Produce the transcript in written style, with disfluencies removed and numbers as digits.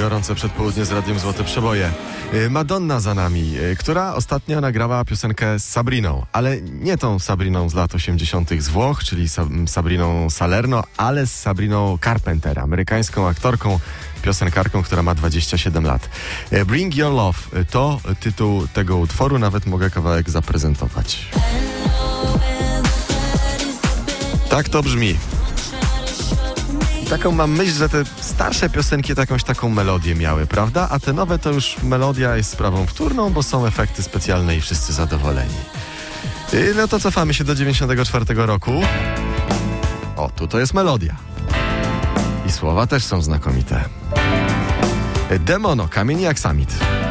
Gorące przedpołudnie z Radiem Złote Przeboje. Madonna za nami, która ostatnio nagrała piosenkę z Sabriną, ale nie tą Sabriną z lat 80. z Włoch, czyli Sabriną Salerno, ale z Sabriną Carpenter, amerykańską aktorką, piosenkarką, która ma 27 lat. Bring Your Love to tytuł tego utworu, nawet mogę kawałek zaprezentować. Tak to brzmi. Taką mam myśl, że te starsze piosenki jakąś taką melodię miały, prawda? A te nowe to już melodia jest sprawą wtórną, bo są efekty specjalne i wszyscy zadowoleni. No to cofamy się do 94 roku. O, tu to jest melodia. I słowa też są znakomite. Demono, kamień jak samit.